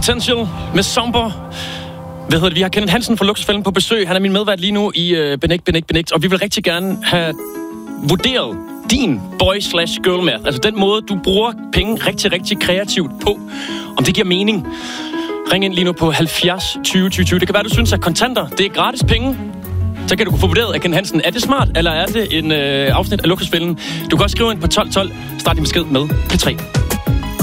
Potential med Somber. Vi har Kenneth Hansen fra Luksusfælden på besøg. Han er min medvært lige nu i Benægt. Og vi vil rigtig gerne have vurderet din boy/girl math. Altså den måde, du bruger penge rigtig, rigtig kreativt på. Om det giver mening. Ring ind lige nu på 70 20 20 20. Det kan være, du synes, at kontanter, det er gratis penge. Så kan du få vurderet af Kenneth Hansen. Er det smart, eller er det en afsnit af Luksusfælden? Du kan også skrive ind på 1212. Start din besked med P3.